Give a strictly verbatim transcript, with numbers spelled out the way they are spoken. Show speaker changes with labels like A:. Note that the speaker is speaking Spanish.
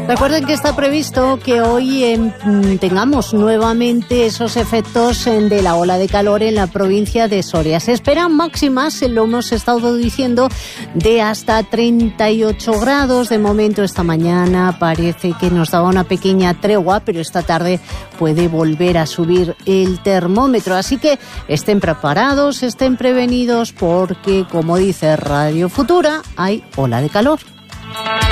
A: Recuerden que está previsto que hoy eh, tengamos nuevamente esos efectos de la ola de calor en la provincia de Soria. Se esperan máximas, lo hemos estado diciendo, de hasta treinta y ocho grados. De momento esta mañana parece que nos daba una pequeña tregua, pero esta tarde puede volver a subir el termómetro. Así que estén preparados, estén prevenidos, porque como dice Radio Futura, hay ola de calor.